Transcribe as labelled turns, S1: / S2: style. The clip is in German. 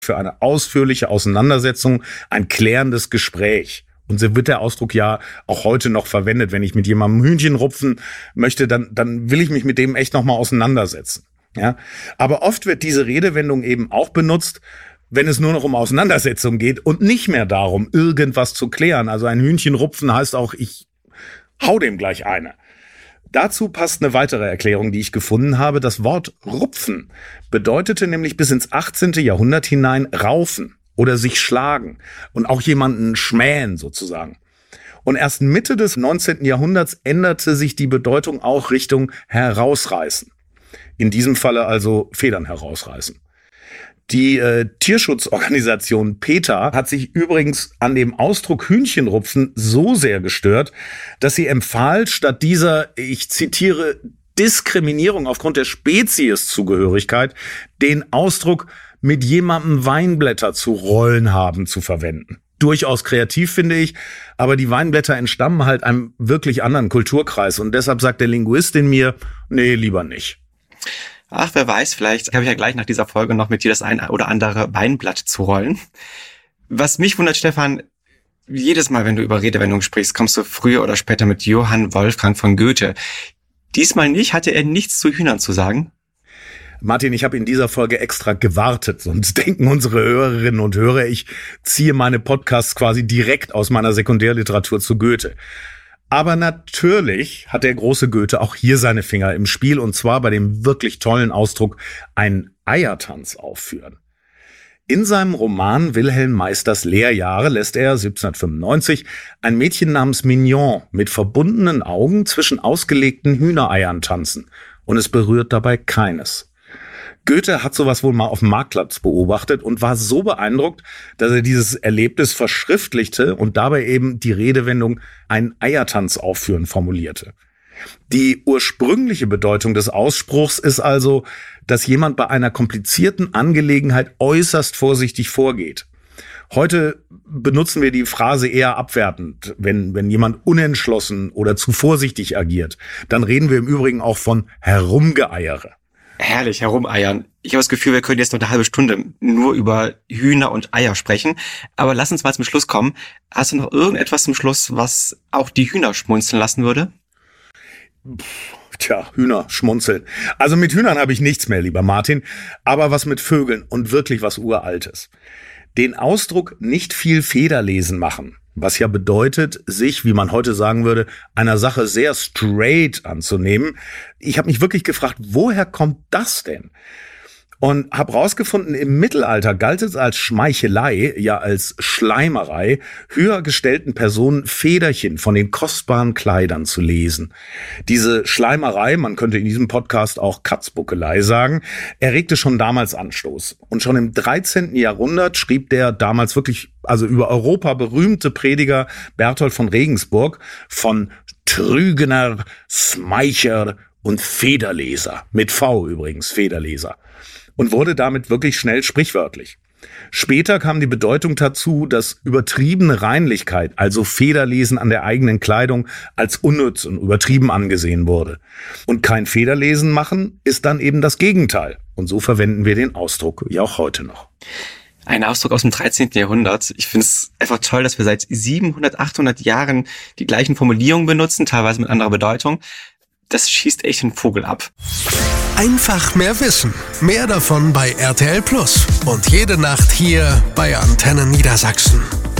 S1: für eine ausführliche Auseinandersetzung, ein klärendes Gespräch. Und so wird der Ausdruck ja auch heute noch verwendet. Wenn ich mit jemandem Hühnchen rupfen möchte, dann will ich mich mit dem echt nochmal auseinandersetzen. Ja? Aber oft wird diese Redewendung eben auch benutzt, wenn es nur noch um Auseinandersetzung geht und nicht mehr darum, irgendwas zu klären. Also ein Hühnchen rupfen heißt auch, ich hau dem gleich eine. Dazu passt eine weitere Erklärung, die ich gefunden habe. Das Wort rupfen bedeutete nämlich bis ins 18. Jahrhundert hinein raufen oder sich schlagen und auch jemanden schmähen sozusagen. Und erst Mitte des 19. Jahrhunderts änderte sich die Bedeutung auch Richtung herausreißen. In diesem Falle also Federn herausreißen. Die Tierschutzorganisation PETA hat sich übrigens an dem Ausdruck Hühnchenrupfen so sehr gestört, dass sie empfahl, statt dieser, ich zitiere, Diskriminierung aufgrund der Spezieszugehörigkeit, den Ausdruck mit jemandem Weinblätter zu rollen haben zu verwenden. Durchaus kreativ, finde ich, aber die Weinblätter entstammen halt einem wirklich anderen Kulturkreis und deshalb sagt der Linguist in mir, nee, lieber nicht.
S2: Ach, wer weiß, vielleicht habe ich ja gleich nach dieser Folge noch mit dir das ein oder andere Weinblatt zu rollen. Was mich wundert, Stefan, jedes Mal, wenn du über Redewendungen sprichst, kommst du früher oder später mit Johann Wolfgang von Goethe. Diesmal nicht, hatte er nichts zu Hühnern zu sagen?
S1: Martin, ich habe in dieser Folge extra gewartet, sonst denken unsere Hörerinnen und Hörer, ich ziehe meine Podcasts quasi direkt aus meiner Sekundärliteratur zu Goethe. Aber natürlich hat der große Goethe auch hier seine Finger im Spiel, und zwar bei dem wirklich tollen Ausdruck ein Eiertanz aufführen. In seinem Roman Wilhelm Meisters Lehrjahre lässt er 1795 ein Mädchen namens Mignon mit verbundenen Augen zwischen ausgelegten Hühnereiern tanzen, und es berührt dabei keines. Goethe hat sowas wohl mal auf dem Marktplatz beobachtet und war so beeindruckt, dass er dieses Erlebnis verschriftlichte und dabei eben die Redewendung einen Eiertanz aufführen formulierte. Die ursprüngliche Bedeutung des Ausspruchs ist also, dass jemand bei einer komplizierten Angelegenheit äußerst vorsichtig vorgeht. Heute benutzen wir die Phrase eher abwertend, wenn jemand unentschlossen oder zu vorsichtig agiert. Dann reden wir im Übrigen auch von Herumgeeiere.
S2: Herrlich, herumeiern. Ich habe das Gefühl, wir können jetzt noch eine halbe Stunde nur über Hühner und Eier sprechen. Aber lass uns mal zum Schluss kommen. Hast du noch irgendetwas zum Schluss, was auch die Hühner schmunzeln lassen würde?
S1: Tja, Hühner schmunzeln. Also mit Hühnern habe ich nichts mehr, lieber Martin. Aber was mit Vögeln und wirklich was Uraltes. Den Ausdruck nicht viel Federlesen machen, was ja bedeutet, sich, wie man heute sagen würde, einer Sache sehr straight anzunehmen. Ich habe mich wirklich gefragt, woher kommt das denn? Und habe rausgefunden, im Mittelalter galt es als Schmeichelei, ja als Schleimerei, höher gestellten Personen Federchen von den kostbaren Kleidern zu lesen. Diese Schleimerei, man könnte in diesem Podcast auch Katzbuckelei sagen, erregte schon damals Anstoß. Und schon im 13. Jahrhundert schrieb der damals wirklich, also über Europa berühmte Prediger Berthold von Regensburg von Trügener, Schmeicher und Federleser. Mit V übrigens, Federleser. Und wurde damit wirklich schnell sprichwörtlich. Später kam die Bedeutung dazu, dass übertriebene Reinlichkeit, also Federlesen an der eigenen Kleidung, als unnütz und übertrieben angesehen wurde. Und kein Federlesen machen ist dann eben das Gegenteil. Und so verwenden wir den Ausdruck ja auch heute noch.
S2: Ein Ausdruck aus dem 13. Jahrhundert. Ich finde es einfach toll, dass wir seit 700, 800 Jahren die gleichen Formulierungen benutzen, teilweise mit anderer Bedeutung. Das schießt echt den Vogel ab.
S3: Einfach mehr wissen. Mehr davon bei RTL Plus. Und jede Nacht hier bei Antenne Niedersachsen.